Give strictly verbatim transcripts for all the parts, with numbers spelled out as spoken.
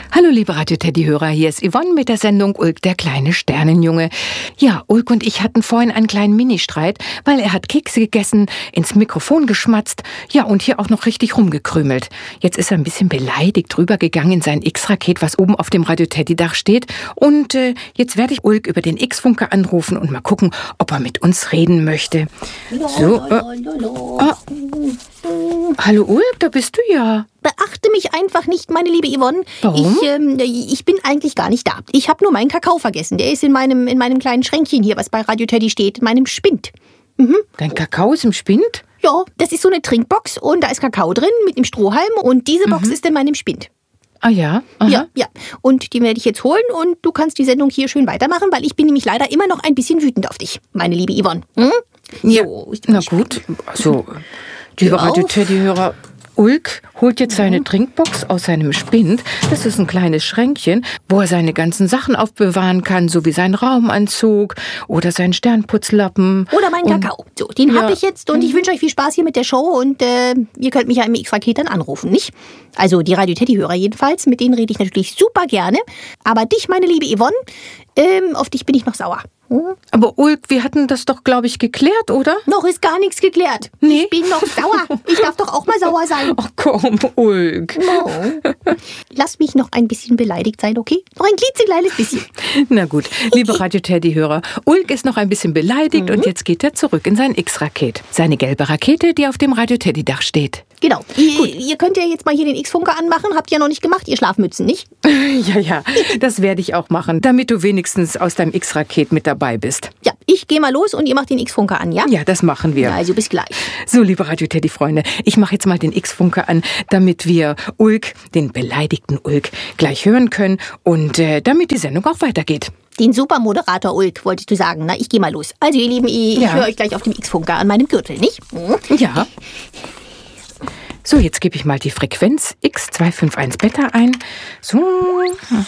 Hallo liebe Radio-Teddy-Hörer, hier ist Yvonne mit der Sendung Ulk, der kleine Sternenjunge. Ja, Ulk und ich hatten vorhin einen kleinen Ministreit, weil er hat Kekse gegessen, ins Mikrofon geschmatzt, ja und hier auch noch richtig rumgekrümelt. Jetzt ist er ein bisschen beleidigt rübergegangen in sein X-Raket, was oben auf dem Radio-Teddy-Dach steht. Und äh, jetzt werde ich Ulk über den X-Funker anrufen und mal gucken, ob er mit uns reden möchte. So, äh, ah, hallo Ulk, da bist du ja. Beachte mich einfach nicht, meine liebe Yvonne. Warum? Ich, ähm, ich bin eigentlich gar nicht da. Ich habe nur meinen Kakao vergessen. Der ist in meinem, in meinem kleinen Schränkchen hier, was bei Radio Teddy steht, in meinem Spind. Mhm. Dein Kakao ist im Spind? Ja, das ist so eine Trinkbox und da ist Kakao drin mit einem Strohhalm und diese Box mhm. ist in meinem Spind. Ah ja? Aha. Ja, ja. Und die werde ich jetzt holen und du kannst die Sendung hier schön weitermachen, weil ich bin nämlich leider immer noch ein bisschen wütend auf dich, meine liebe Yvonne. Hm? Ja, so, na gut. Also, liebe Radio Teddy-Hörer, Ulk holt jetzt seine Trinkbox aus seinem Spind. Das ist ein kleines Schränkchen, wo er seine ganzen Sachen aufbewahren kann, so wie sein Raumanzug oder sein Sternputzlappen. Oder mein und, Kakao. So, den ja. habe ich jetzt und ich wünsche euch viel Spaß hier mit der Show und äh, ihr könnt mich ja im X-Raket dann anrufen, nicht? Also die Radio-Teddy-Hörer jedenfalls, mit denen rede ich natürlich super gerne. Aber dich, meine liebe Yvonne, ähm, auf dich bin ich noch sauer. Hm? Aber Ulk, wir hatten das doch, glaube ich, geklärt, oder? Noch ist gar nichts geklärt. Nee? Ich bin noch sauer. Ich darf doch auch mal sauer sein. Ach komm, Ulk. Oh. Lass mich noch ein bisschen beleidigt sein, okay? Noch ein klitzekleines bisschen. Na gut, liebe Radio-Teddy-Hörer, Ulk ist noch ein bisschen beleidigt mhm. und jetzt geht er zurück in sein X-Raket. Seine gelbe Rakete, die auf dem Radio-Teddy-Dach steht. Genau. Ihr, ihr könnt ja jetzt mal hier den X-Funker anmachen. Habt ihr ja noch nicht gemacht, ihr Schlafmützen, nicht? Ja, ja, das werde ich auch machen, damit du wenigstens aus deinem X-Raket mit dabei bist. Ja, ich gehe mal los und ihr macht den X-Funker an, ja? Ja, das machen wir. Ja, also bis gleich. So, liebe Radio-Teddy-Freunde, ich mache jetzt mal den X-Funker an, damit wir Ulk, den beleidigten Ulk, gleich hören können und äh, damit die Sendung auch weitergeht. Den Supermoderator Ulk, wolltest du sagen. Na, ich gehe mal los. Also, ihr Lieben, ich ja. höre euch gleich auf dem X-Funker an meinem Gürtel, nicht? Hm? Ja. So, jetzt gebe ich mal die Frequenz X zwei fünf eins Beta ein. So. Mhm.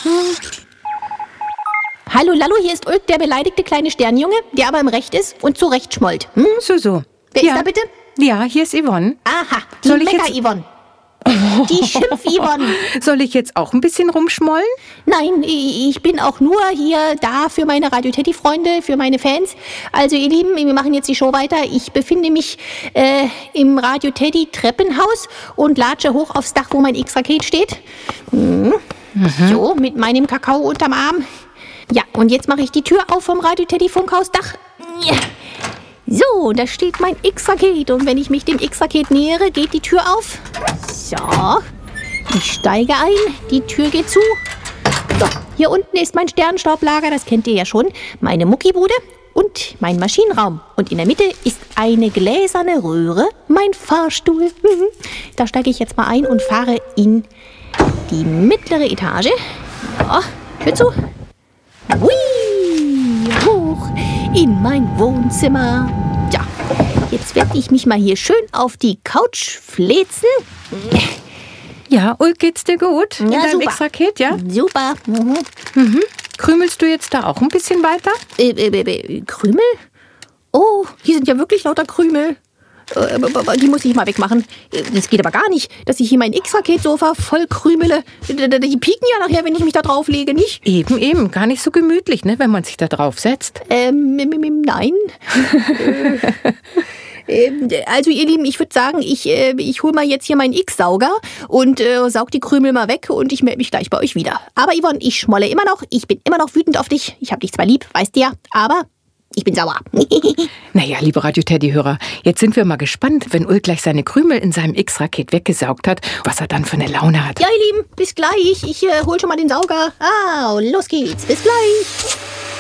Hallo, Lallo, hier ist Ulk, der beleidigte kleine Sternjunge, der aber im Recht ist und zu Recht schmollt. Hm? So, so. Wer ja. ist da bitte? Ja, hier ist Yvonne. Aha, die Soll ich Mecker-Yvonne. Die Schimpf-Yvonne. Soll ich jetzt auch ein bisschen rumschmollen? Nein, ich bin auch nur hier da für meine Radio-Teddy-Freunde, für meine Fans. Also ihr Lieben, wir machen jetzt die Show weiter. Ich befinde mich äh, im Radio-Teddy-Treppenhaus und latsche hoch aufs Dach, wo mein X-Raket steht. Hm. Mhm. So, mit meinem Kakao unterm Arm. Ja, und jetzt mache ich die Tür auf vom Radio-Teddy-Funkhausdach. Ja. So, da steht mein X-Raket und wenn ich mich dem X-Raket nähere, geht die Tür auf. So, ich steige ein, die Tür geht zu. So, hier unten ist mein Sternstaublager, das kennt ihr ja schon, meine Muckibude und mein Maschinenraum. Und in der Mitte ist eine gläserne Röhre, mein Fahrstuhl. Da steige ich jetzt mal ein und fahre in die mittlere Etage. Ja, Tür zu. Hui, hoch in mein Wohnzimmer. Ja, jetzt werde ich mich mal hier schön auf die Couch fläzen. Ja, Ulk, geht's dir gut? In Ja, deinem super. X-Raket, ja? Super. Mhm. Mhm. Krümelst du jetzt da auch ein bisschen weiter? Äh, äh, äh, Krümel? Oh, hier sind ja wirklich lauter Krümel. Äh, die muss ich mal wegmachen. Das geht aber gar nicht, dass ich hier mein X-Raket-Sofa voll krümele. Die pieken ja nachher, wenn ich mich da drauf lege, nicht? Eben, eben. Gar nicht so gemütlich, ne, wenn man sich da drauf setzt. Ähm, nein. äh, also ihr Lieben, ich würde sagen, ich, äh, ich hole mal jetzt hier meinen X-Sauger und äh, saug die Krümel mal weg und ich melde mich gleich bei euch wieder. Aber Yvonne, ich schmolle immer noch. Ich bin immer noch wütend auf dich. Ich habe dich zwar lieb, weißt du ja, aber ich bin sauer. Naja, liebe Radio-Teddy-Hörer, jetzt sind wir mal gespannt, wenn Ulk gleich seine Krümel in seinem X-Raket weggesaugt hat, was er dann für eine Laune hat. Ja, ihr Lieben, bis gleich. Ich äh, hol schon mal den Sauger. Ah, los geht's. Bis gleich.